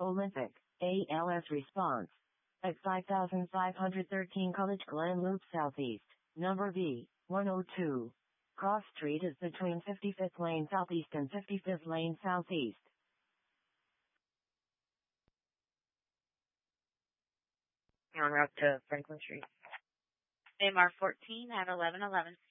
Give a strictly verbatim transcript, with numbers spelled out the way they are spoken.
Olympic, A L S response. At five thousand five hundred thirteen College Glen Loop Southeast, number V, one oh two. Cross Street is between fifty-fifth Lane Southeast and fifty-fifth Lane Southeast. En route to Franklin Street. A M R fourteen at eleven eleven